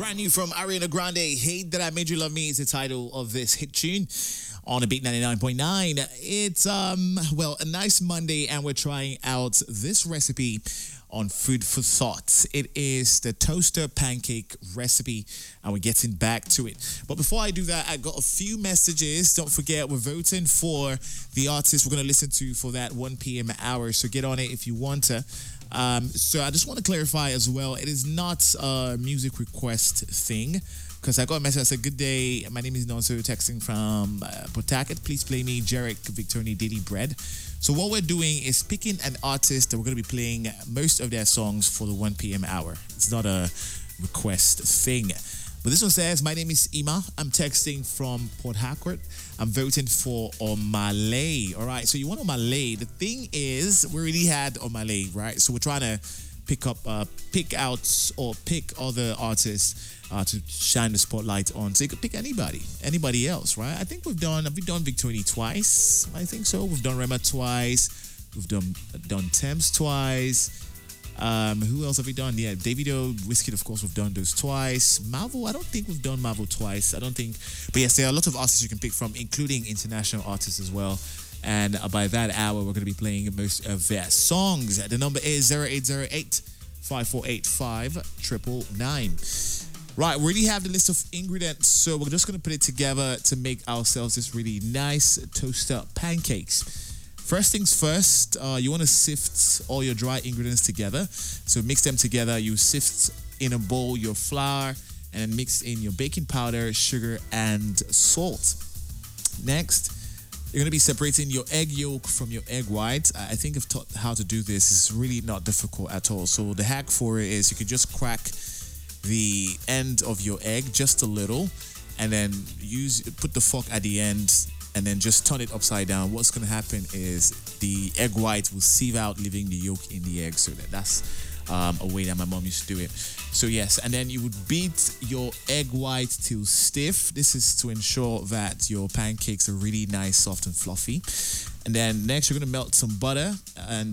Brand new from Ariana Grande. Hate That I Made You Love Me is the title of this hit tune on a Beat 99.9. It's, well, a nice Monday, and we're trying out this recipe on Food for Thought. It is the toaster pancake recipe, and we're getting back to it. But before I do that, I got a few messages. Don't forget, we're voting for the artist we're going to listen to for that 1 p.m. hour, so get on it if you want to. So I just want to clarify as well, it is not a music request thing, because I got a message that said, "Good day, my name is Nonso, texting from Pawtucket. Please play me Jarek Victorini Diddy Bread." So what we're doing is picking an artist that we're going to be playing most of their songs for the 1 p.m. hour. It's not a request thing. But this one says, "My name is Ima. I'm texting from Port Harcourt. I'm voting for Omale." All right, so you want Omale. The thing is, we already had Omale, right? So we're trying to pick other artists to shine the spotlight on. So you could pick anybody else, right? I think have we done Victorini twice? I think so. We've done Rema twice. We've done Thames twice. Who else have we done? Yeah, Davido, Wizkid, of course, we've done those twice. Marvel, I don't think we've done Marvel twice. I don't think. But yes, there are a lot of artists you can pick from, including international artists as well. And by that hour, we're going to be playing most of their songs. The number is 0808 5485 999. Right, we already have the list of ingredients, so we're just going to put it together to make ourselves this really nice toaster pancakes. First things first, you want to sift all your dry ingredients together. So mix them together. You sift in a bowl your flour, and then mix in your baking powder, sugar, and salt. Next, you're going to be separating your egg yolk from your egg white. I think I've taught how to do this. It's really not difficult at all. So the hack for it is you can just crack the end of your egg just a little, and then put the fork at the end, and then just turn it upside down. What's going to happen is the egg white will sieve out, leaving the yolk in the egg. So that's a way that my mom used to do it. So yes, and then you would beat your egg white till stiff. This is to ensure that your pancakes are really nice, soft, and fluffy. And then next, you're going to melt some butter and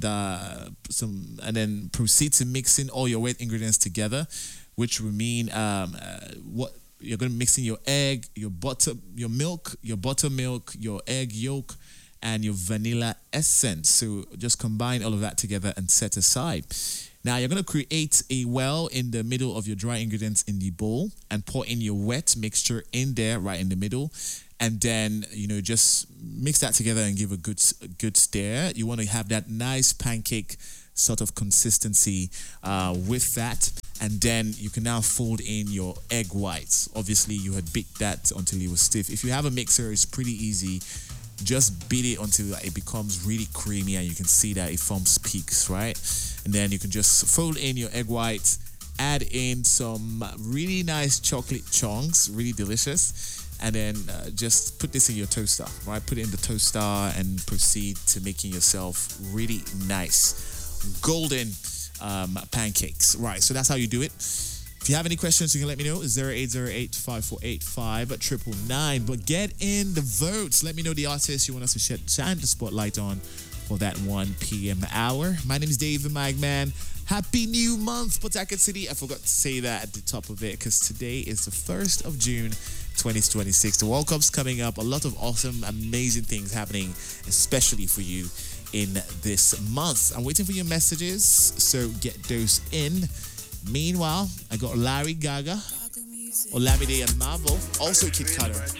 then proceed to mixing all your wet ingredients together, which will mean what you're going to mix in your egg, your buttermilk, your egg yolk, and your vanilla essence. So just combine all of that together and set aside. Now you're going to create a well in the middle of your dry ingredients in the bowl, and pour in your wet mixture in there right in the middle. And then, just mix that together and give a good stir. You want to have that nice pancake sort of consistency with that. And then you can now fold in your egg whites. Obviously, you had beat that until it was stiff. If you have a mixer, it's pretty easy. Just beat it until it becomes really creamy, and you can see that it forms peaks, right? And then you can just fold in your egg whites, add in some really nice chocolate chunks, really delicious. And then just put this in your toaster, right? Put it in the toaster and proceed to making yourself really nice golden pancakes. Right, so that's how you do it. If you have any questions, you can let me know. 0808 5485 999. But get in the votes. Let me know the artists you want us to shine the spotlight on for that 1 p.m. hour. My name is Dave the Magman. Happy new month, Pawtucket City. I forgot to say that at the top of it, because today is the 1st of June 2026. The World Cup's coming up. A lot of awesome, amazing things happening, especially for you in this month. I'm waiting for your messages, so get those in. Meanwhile, I got Larry Gaga, Olamide and Marvel, also Kid Cutter.